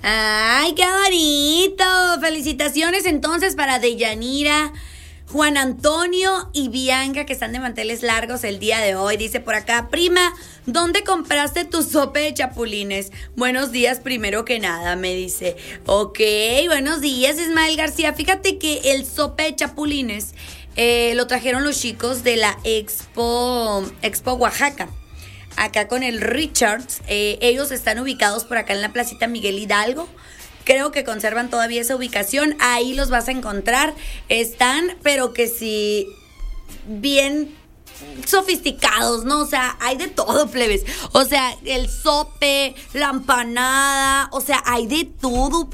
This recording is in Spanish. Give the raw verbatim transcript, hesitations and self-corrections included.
Ay, qué bonito. Felicitaciones entonces para Deyanira, Juan Antonio y Bianca, que están de manteles largos el día de hoy. Dice por acá, prima, ¿dónde compraste tu sope de chapulines? Buenos días, primero que nada, me dice. Ok, buenos días, Ismael García. Fíjate que el sope de chapulines eh, lo trajeron los chicos de la Expo, Expo Oaxaca. Acá con el Richards, eh, ellos están ubicados por acá en la placita Miguel Hidalgo. Creo que conservan todavía esa ubicación. Ahí los vas a encontrar. Están, pero que sí, bien sofisticados, ¿no? O sea, hay de todo, plebes. O sea, el sope, la empanada, o sea, hay de todo,